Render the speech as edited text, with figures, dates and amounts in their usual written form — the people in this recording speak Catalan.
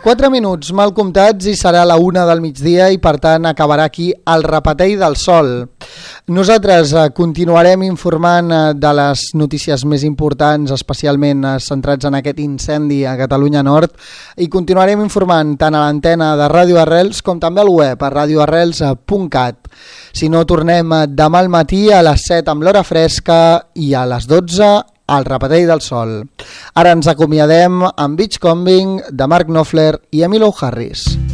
4 minuts mal comptats i serà la 1 del migdia i per tant acabarà aquí el repetell del sol. Nosaltres continuarem informant de les notícies més importants, especialment centrats en aquest incendi a Catalunya Nord, i continuarem informant tant a l'antena de Ràdio Arrels com també al web a radioarrels.cat. Si no, tornem demà al matí a les 7 amb l'hora fresca i a les 12 al repetell del sol. Ara ens acomiadem amb Beachcombing de Mark Knopfler i Emmylou Harris.